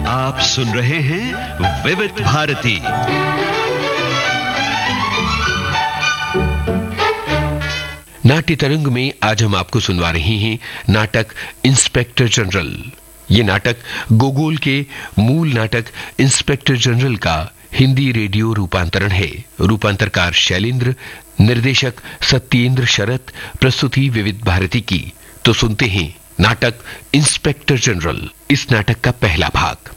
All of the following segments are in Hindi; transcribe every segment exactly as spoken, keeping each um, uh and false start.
आप सुन रहे हैं विविध भारती। नाट्य तरंग में आज हम आपको सुनवा रहे हैं नाटक इंस्पेक्टर जनरल। ये नाटक गोगोल के मूल नाटक इंस्पेक्टर जनरल का हिंदी रेडियो रूपांतरण है। रूपांतरकार शैलेंद्र, निर्देशक सत्येंद्र शरत, प्रस्तुति विविध भारती की। तो सुनते हैं नाटक इंस्पेक्टर जनरल, इस नाटक का पहला भाग।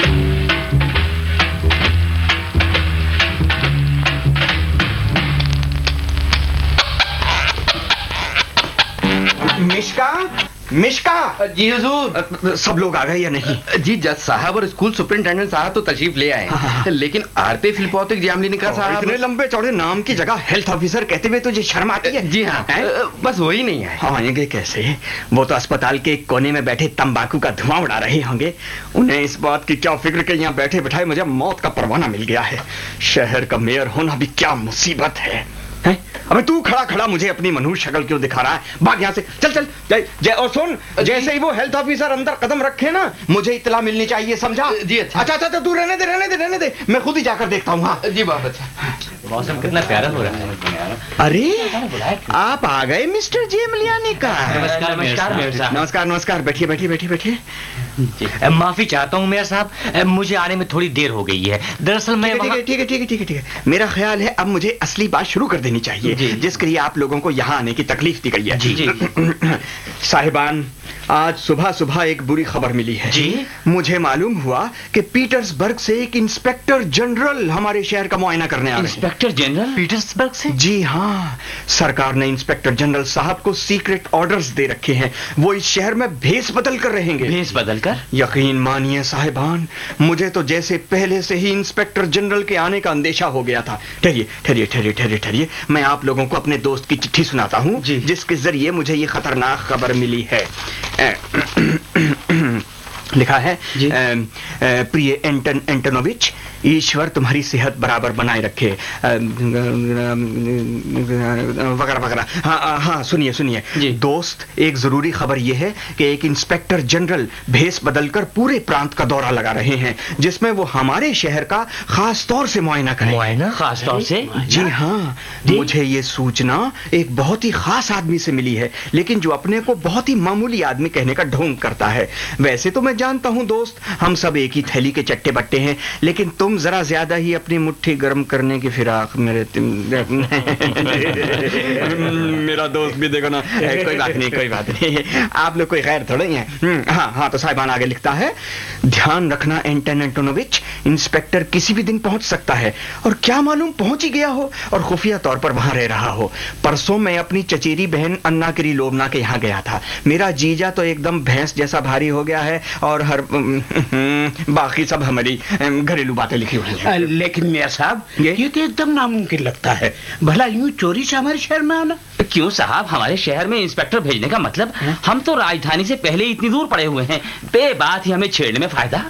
मिश्का, मिश्का। जी हुजूर। सब लोग आ गए या नहीं? जी जज साहब और स्कूल सुपरिंटेंडेंट साहब तो तशरीफ ले आए, हाँ। लेकिन आरती फिलपौतिक जामलिनिका साहब। इतने लंबे चौड़े नाम की जगह हेल्थ ऑफिसर कहते हुए तुझे शर्म आती है? जी हाँ, बस वही नहीं है। हाँ, आएंगे कैसे? वो तो अस्पताल के एक कोने में बैठे तंबाकू का धुआं उड़ा रहे होंगे। उन्हें इस बात की क्या फिक्र कि यहाँ बैठे बैठाए मुझे मौत का परवाना मिल गया है। शहर का मेयर होना भी क्या मुसीबत है। हैं? अबे तू खड़ा खड़ा मुझे अपनी मनहूस शक्ल क्यों दिखा रहा है? भाग यहाँ से, चल चल। जय जय। और सुन, जैसे ही वो हेल्थ ऑफिसर अंदर कदम रखे ना, मुझे इत्तला मिलनी चाहिए, समझा? जी अच्छा। अच्छा अच्छा, तू रहने दे रहने दे रहने दे, मैं खुद ही जाकर देखता हूँ। हाँ जी बहुत अच्छा। मौसम कितना प्यारा हो रहा है। अरे आप आ गए मिस्टर जेमलियानी का। नमस्कार नमस्कार मेयर साहब। नमस्कार नमस्कार, बैठिए बैठिए बैठिए बैठिए। माफी चाहता हूँ मेयर साहब, मुझे आने में थोड़ी देर हो गई है। दरअसल मैं ठीक है ठीक है ठीक है ठीक है ठीक है मेरा ख्याल है अब मुझे असली बात शुरू कर देनी चाहिए, जिसके लिए आप लोगों को यहाँ आने की तकलीफ दी गई है। जी जी। साहिबान, आज सुबह सुबह एक बुरी खबर मिली है। जी? मुझे मालूम हुआ कि पीटर्सबर्ग से एक इंस्पेक्टर जनरल हमारे शहर का मुआयना करने आ रहे हैं। इंस्पेक्टर जनरल पीटर्सबर्ग से? जी हाँ, सरकार ने इंस्पेक्टर जनरल साहब को सीक्रेट ऑर्डर्स दे रखे हैं। वो इस शहर में भेस बदल कर रहेंगे। भेस बदल कर? यकीन मानिए साहिबान, मुझे तो जैसे पहले से ही इंस्पेक्टर जनरल के आने का अंदेशा हो गया था। ठहरिए ठहरिए ठहरिए ठहरिए ठहरिए मैं आप लोगों को अपने दोस्त की चिट्ठी सुनाता हूँ, जिसके जरिए मुझे ये खतरनाक खबर मिली है। लिखा है, प्रिय एंटन एंटोनोविच, ईश्वर तुम्हारी सेहत बराबर बनाए रखे, वगैरह वगैरह। हाँ हाँ, सुनिए सुनिए दोस्त, एक जरूरी खबर यह है कि एक इंस्पेक्टर जनरल भेस बदलकर पूरे प्रांत का दौरा लगा रहे हैं, जिसमें वो हमारे शहर का खास तौर से मुआयना करें। मुआयना खास तौर से? जी हाँ, मुझे ये सूचना एक बहुत ही खास आदमी से मिली है, लेकिन जो अपने को बहुत ही मामूली आदमी कहने का ढोंग करता है। वैसे तो मैं जानता हूँ दोस्त, हम सब एक ही थैली के चट्टे बट्टे हैं, लेकिन तुम जरा ज्यादा ही अपनी मुट्ठी गर्म करने की फिराक मेरे मेरा दोस्त भी देखो ना। कोई बात नहीं कोई बात नहीं, आप लोग कोई गैर थोड़े ही हैं। हाँ हाँ, तो साहिबान आगे लिखता है, ध्यान रखना एंटन एंटोनोविच, इंस्पेक्टर किसी भी दिन पहुंच सकता है, और क्या मालूम पहुंच ही गया हो और खुफिया तौर पर वहां रह रहा हो। परसों मैं अपनी चचेरी बहन अन्ना किरिलोवना के यहाँ गया था। मेरा जीजा तो एकदम भैंस जैसा भारी हो गया है, और हर बाकी सब हमारी घरेलू बातें लिखी हुई हैं। लेकिन मेयर साहब, ये, ये तो एकदम नामुमकिन लगता है। भला यूं चोरी से हमारे शहर में आना? क्यों साहब, हमारे शहर में इंस्पेक्टर भेजने का मतलब? हम तो राजधानी से पहले इतनी दूर पड़े हुए हैं, बे बात ही हमें छेड़ने में फायदा।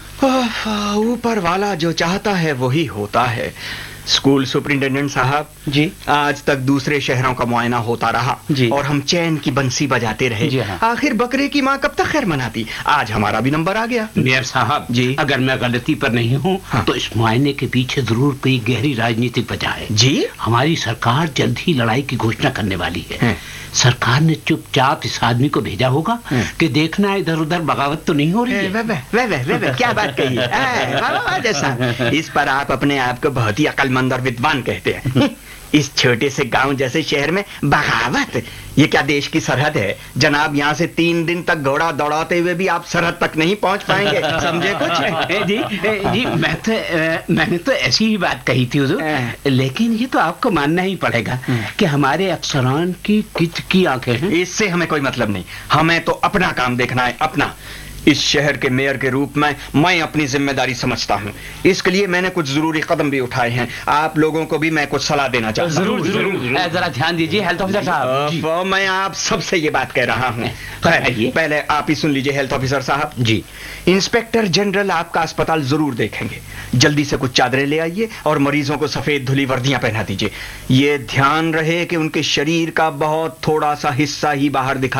ऊपर वाला जो चाहता है वही होता है। स्कूल सुपरिंटेंडेंट साहब जी, आज तक दूसरे शहरों का मुआयना होता रहा जी, और हम चैन की बंसी बजाते रहे। हाँ। आखिर बकरे की माँ कब तक खैर मनाती? आज हमारा भी नंबर आ गया। मेयर साहब जी, अगर मैं गलती पर नहीं हूँ, हाँ, तो इस मुआयने के पीछे जरूर कोई गहरी राजनीतिक वजह है। जी, हमारी सरकार जल्द ही लड़ाई की घोषणा करने वाली है, है। सरकार ने चुपचाप इस आदमी को भेजा होगा कि देखना इधर उधर बगावत तो नहीं हो रही है। वे, वे, वे, वे, वे, वे, क्या बात कही जैसा। इस पर आप अपने आप को बहुत ही अक्लमंद और विद्वान कहते हैं। इस छोटे से गांव जैसे शहर में बगावत? ये क्या देश की सरहद है जनाब? यहाँ से तीन दिन तक घोड़ा दौड़ाते हुए भी आप सरहद तक नहीं पहुंच पाएंगे, समझे कुछ? जी जी, मैं तो मैंने तो ऐसी ही बात कही थी हुजूर, लेकिन ये तो आपको मानना ही पड़ेगा कि हमारे अफसरान की किच की आंखें हैं। इससे हमें कोई मतलब नहीं, हमें तो अपना काम देखना है, अपना। इस शहर के मेयर के रूप में मैं अपनी जिम्मेदारी समझता हूँ, इसके लिए मैंने कुछ जरूरी कदम भी उठाए हैं। आप लोगों को भी मैं कुछ सलाह देना चाहता हूँ। जरूर जरूर, जरा ध्यान दीजिए हेल्थ ऑफिसर साहब। मैं आप सबसे ये बात कह रहा हूँ। पहले आप ही सुन लीजिए हेल्थ ऑफिसर साहब जी। इंस्पेक्टर जनरल आपका अस्पताल जरूर देखेंगे। जल्दी से कुछ चादरें ले आइए और मरीजों को सफेद धुली वर्दियां पहना दीजिए। ये ध्यान रहे कि उनके शरीर का बहुत थोड़ा सा हिस्सा ही बाहर दिखाई